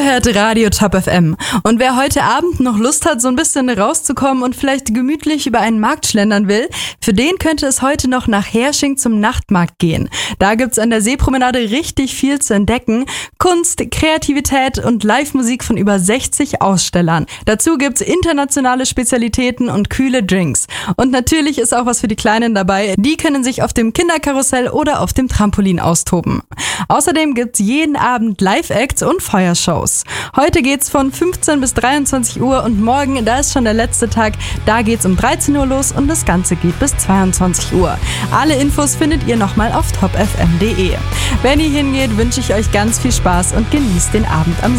hört Radio Top FM. Und wer heute Abend noch Lust hat, so ein bisschen rauszukommen und vielleicht gemütlich über einen Markt schlendern will, für den könnte es heute noch nach Hersching zum Nachtmarkt gehen. Da gibt's an der Seepromenade richtig viel zu entdecken. Kunst, Kreativität und Live-Musik von über 60 Ausstellern. Dazu gibt's internationale Spezialitäten und kühle Drinks. Und natürlich ist auch was für die Kleinen dabei. Die können sich auf dem Kinderkarussell oder auf dem Trampolin austoben. Außerdem gibt's jeden Abend Live-Acts und Feuershows. Heute geht's von 15 bis 23 Uhr und morgen, da ist schon der letzte Tag, da geht's um 13 Uhr los und das Ganze geht bis 22 Uhr. Alle Infos findet ihr nochmal auf topfm.de. Wenn ihr hingeht, wünsche ich euch ganz viel Spaß und genießt den Abend am